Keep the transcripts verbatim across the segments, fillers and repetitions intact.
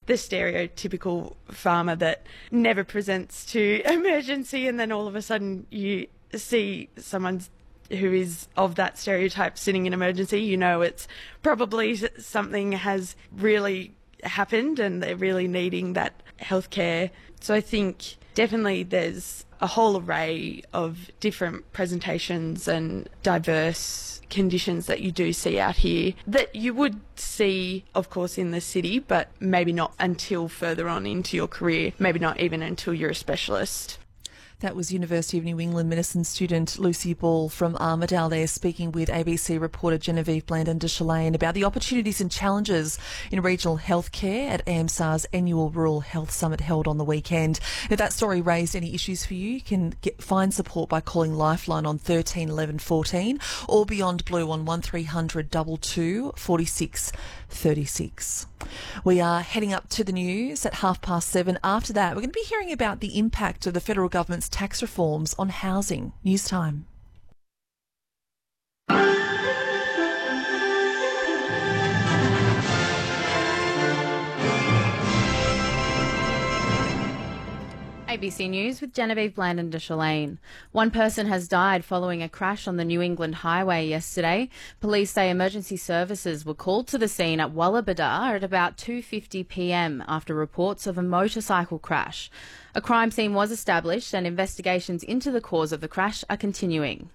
the stereotypical farmer that never presents to emergency, and then all of a sudden you see someone who is of that stereotype sitting in emergency. You know it's probably something has really happened and they're really needing that healthcare. So I think definitely there's a whole array of different presentations and diverse conditions that you do see out here that you would see, of course, in the city, but maybe not until further on into your career, maybe not even until you're a specialist. That was University of New England medicine student Lucy Ball from Armidale there, speaking with A B C reporter Genevieve Blandon de Chalain about the opportunities and challenges in regional healthcare at AMSA's annual Rural Health Summit held on the weekend. If that story raised any issues for you, you can get, find support by calling Lifeline on thirteen eleven fourteen or Beyond Blue on one three hundred two two forty-six thirty-six. We are heading up to the news at half past seven. After that, we're going to be hearing about the impact of the federal government's tax reforms on housing. News time. A B C News with Genevieve Blandon de Chalain. One person has died following a crash on the New England Highway yesterday. Police say emergency services were called to the scene at Wallabadar at about two fifty p m after reports of a motorcycle crash. A crime scene was established and investigations into the cause of the crash are continuing.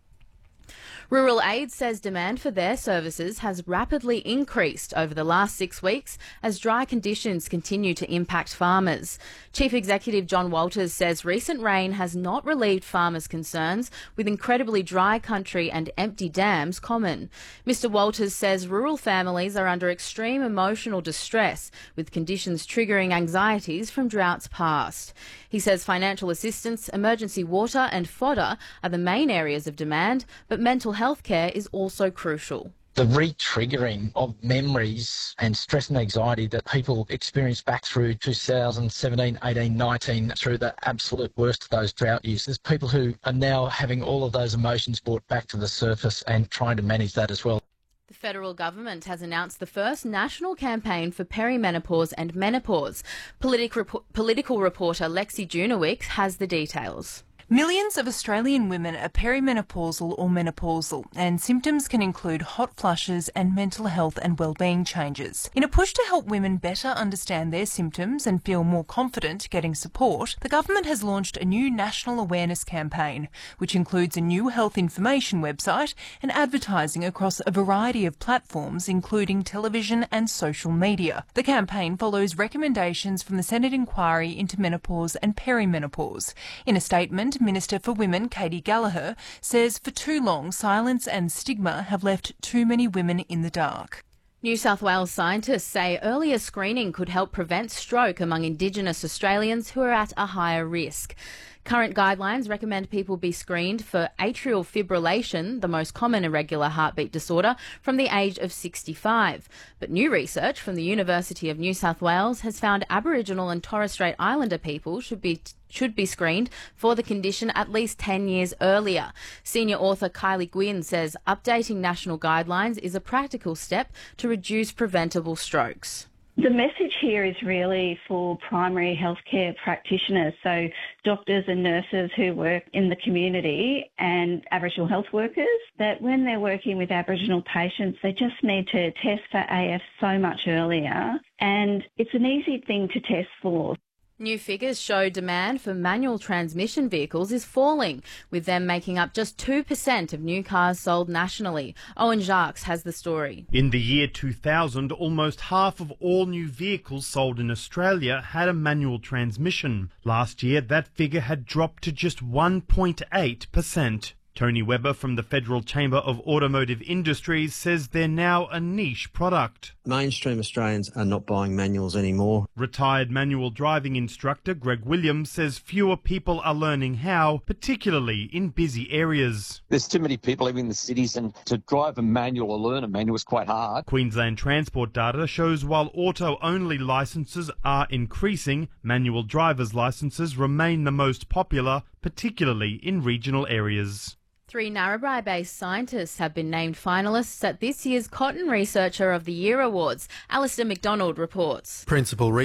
Rural Aid says demand for their services has rapidly increased over the last six weeks as dry conditions continue to impact farmers. Chief Executive John Walters says recent rain has not relieved farmers' concerns, with incredibly dry country and empty dams common. Mister Walters says rural families are under extreme emotional distress, with conditions triggering anxieties from droughts past. He says financial assistance, emergency water and fodder are the main areas of demand, but mental health care is also crucial. The re-triggering of memories and stress and anxiety that people experienced back through two thousand seventeen, eighteen, nineteen, through the absolute worst of those drought years. There's people who are now having all of those emotions brought back to the surface and trying to manage that as well. The federal government has announced the first national campaign for perimenopause and menopause. Politic rep- political reporter Lexi Junowicz has the details. Millions of Australian women are perimenopausal or menopausal, and symptoms can include hot flushes and mental health and wellbeing changes. In a push to help women better understand their symptoms and feel more confident getting support, the government has launched a new national awareness campaign, which includes a new health information website and advertising across a variety of platforms, including television and social media. The campaign follows recommendations from the Senate inquiry into menopause and perimenopause. In a statement, Minister for Women, Katie Gallagher, says for too long silence and stigma have left too many women in the dark. New South Wales scientists say earlier screening could help prevent stroke among Indigenous Australians who are at a higher risk. Current guidelines recommend people be screened for atrial fibrillation, the most common irregular heartbeat disorder, from the age of sixty-five. But new research from the University of New South Wales has found Aboriginal and Torres Strait Islander people should be should be screened for the condition at least ten years earlier. Senior author Kylie Gwynn says updating national guidelines is a practical step to reduce preventable strokes. The message here is really for primary healthcare practitioners, so doctors and nurses who work in the community and Aboriginal health workers, that when they're working with Aboriginal patients, they just need to test for A F so much earlier, and it's an easy thing to test for. New figures show demand for manual transmission vehicles is falling, with them making up just two percent of new cars sold nationally. Owen Jacques has the story. In the year two thousand, almost half of all new vehicles sold in Australia had a manual transmission. Last year, that figure had dropped to just one point eight percent. Tony Webber from the Federal Chamber of Automotive Industries says they're now a niche product. Mainstream Australians are not buying manuals anymore. Retired manual driving instructor Greg Williams says fewer people are learning how, particularly in busy areas. There's too many people living in the cities, and to drive a manual or learn a manual is quite hard. Queensland Transport data shows while auto-only licences are increasing, manual driver's licences remain the most popular, particularly in regional areas. Three Narrabri-based scientists have been named finalists at this year's Cotton Researcher of the Year Awards. Alistair McDonald reports. Principal